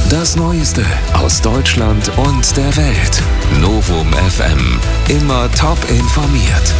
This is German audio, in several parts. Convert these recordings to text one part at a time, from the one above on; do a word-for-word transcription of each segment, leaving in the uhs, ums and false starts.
Das Neueste aus Deutschland und der Welt. Novum F M. Immer top informiert.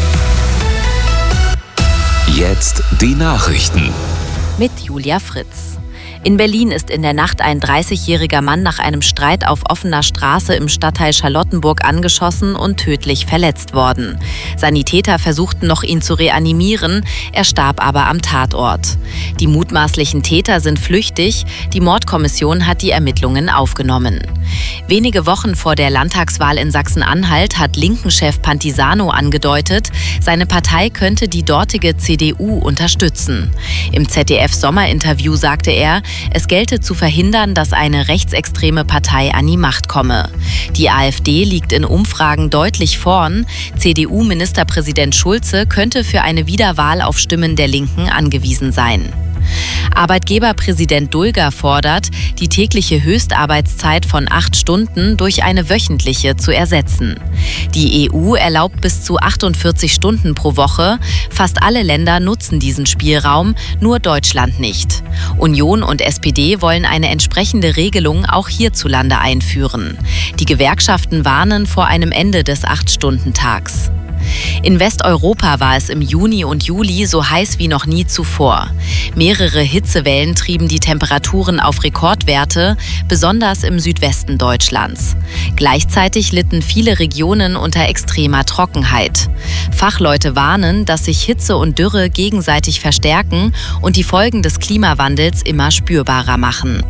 Jetzt die Nachrichten. Mit Julia Fritz. In Berlin ist in der Nacht ein dreißigjähriger Mann nach einem Streit auf offener Straße im Stadtteil Charlottenburg angeschossen und tödlich verletzt worden. Sanitäter versuchten noch, ihn zu reanimieren, er starb aber am Tatort. Die mutmaßlichen Täter sind flüchtig, die Mordkommission hat die Ermittlungen aufgenommen. Wenige Wochen vor der Landtagswahl in Sachsen-Anhalt hat Linken-Chef Pantisano angedeutet, seine Partei könnte die dortige C D U unterstützen. Im Z D F-Sommerinterview sagte er, es gelte zu verhindern, dass eine rechtsextreme Partei an die Macht komme. Die AfD liegt in Umfragen deutlich vorn. C D U-Ministerpräsident Schulze könnte für eine Wiederwahl auf Stimmen der Linken angewiesen sein. Arbeitgeberpräsident Dulger fordert, die tägliche Höchstarbeitszeit von acht Stunden durch eine wöchentliche zu ersetzen. Die E U erlaubt bis zu achtundvierzig Stunden pro Woche. Fast alle Länder nutzen diesen Spielraum, nur Deutschland nicht. Union und S P D wollen eine entsprechende Regelung auch hierzulande einführen. Die Gewerkschaften warnen vor einem Ende des acht-Stunden-Tags. In Westeuropa war es im Juni und Juli so heiß wie noch nie zuvor. Mehrere Hitzewellen trieben die Temperaturen auf Rekordwerte, besonders im Südwesten Deutschlands. Gleichzeitig litten viele Regionen unter extremer Trockenheit. Fachleute warnen, dass sich Hitze und Dürre gegenseitig verstärken und die Folgen des Klimawandels immer spürbarer machen.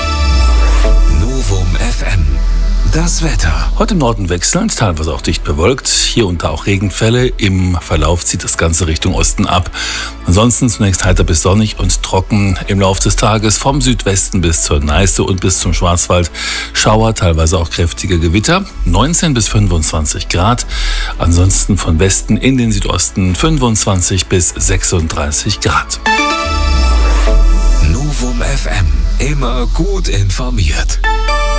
Novum F M. Das Wetter. Heute im Norden wechselnd, teilweise auch dicht bewölkt, hier und da auch Regenfälle. Im Verlauf zieht das Ganze Richtung Osten ab. Ansonsten zunächst heiter bis sonnig und trocken. Im Laufe des Tages vom Südwesten bis zur Neiße und bis zum Schwarzwald Schauer, teilweise auch kräftige Gewitter. neunzehn bis fünfundzwanzig Grad. Ansonsten von Westen in den Südosten fünfundzwanzig bis sechsunddreißig Grad. Novum F M. Immer gut informiert.